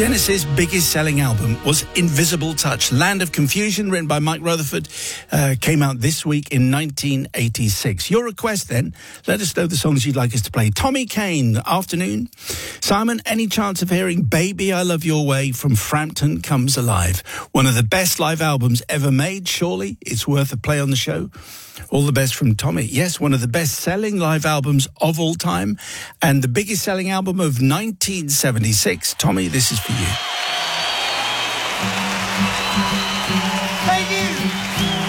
Genesis' biggest selling album was Invisible Touch. Land of Confusion, written by Mike Rutherford, came out this week in 1986. Your request then, let us know the songs you'd like us to play. Tommy Kane, Afternoon. Simon, any chance of hearing Baby I Love Your Way from Frampton Comes Alive? One of the best live albums ever made, surely. It's worth a play on the show. All the best from Tommy. Yes, one of the best-selling live albums of all time and the biggest-selling album of 1976. Tommy, this is for you.